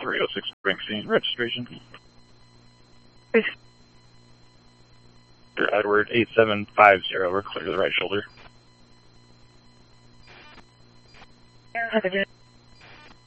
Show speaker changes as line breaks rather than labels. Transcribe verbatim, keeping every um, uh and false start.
three oh six Springsteen, registration. Edward eight seven five zero, we're clear to the right shoulder.
Edward